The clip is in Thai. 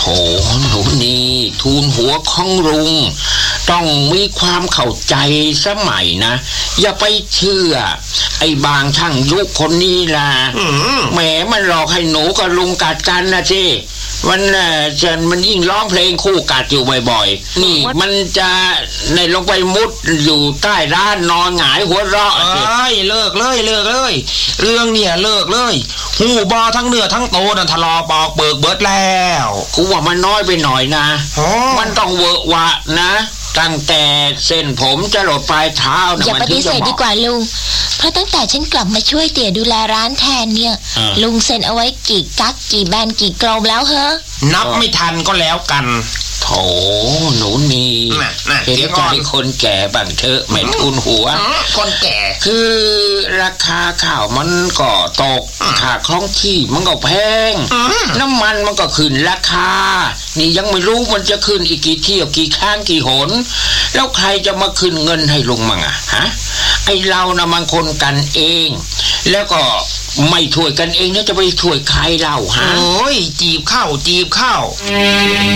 หนูนี่ทูลหัวของลุงต้องมีความเข้าใจสมัยนะอย่าไปเชื่อไอ้บางช่างยุคคนนี้ล่ะแหมมันหลอกให้หนูกับลุงกัดกันนะสิมันยิ่งร้องเพลงคู่กัดอยู่บ่อยๆนี่มันจะในลงไปมุดอยู่ใต้ร้านนอนหงายหัวเราะเลิกเลยเรื่องเนี่ยเลิกเลยหูบอทั้งเนื้อทั้งโตนั่นทะลอปอกเบิกเบิดแล้วกูว่ามันน้อยไปหน่อยนะมันต้องเวอะวะนะตั้งแต่เส้นผมจะหลดปลายเท้าอย่าปฏิเสธดีกว่าลุงเพราะตั้งแต่ฉันกลับมาช่วยเตี่ยดูแลร้านแทนเนี่ยลุงเซ็นเอาไว้กี่กั๊กกี่แบนกี่กลมแล้วเหรอนับไม่ทันก็แล้วกันโถหนูนี่เห็นใจคนแก่บ้างเถอะไม่ทุนหัวคนแก่คือราคาข้าวมันก็ตกค่าครองชีพมันก็แพงน้ำมันมันก็ขึ้นราคานี่ยังไม่รู้มันจะขึ้นอีกกี่เที่ยวกี่ครั้งกี่หนแล้วใครจะมาขึ้นเงินให้ลุงมั่งอะฮะไอเรานะมันคนกันเองแล้วก็ไม่ช่วยกันเองแล้วจะไปช่วยใครเล่าฮะโอ้ยจีบเข้า